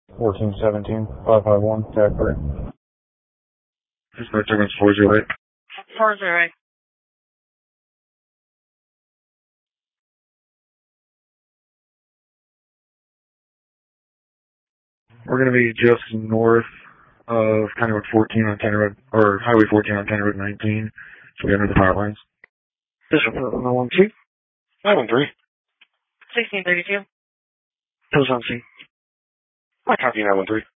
1417, 551, Jackbury. Dispatch seconds 408. 408. We're going to be just north of County Road 14 on County Road, or Highway 14 on County Road 19. So we under the power lines. This is 912. 913. 1632. Post on scene. I copy 913.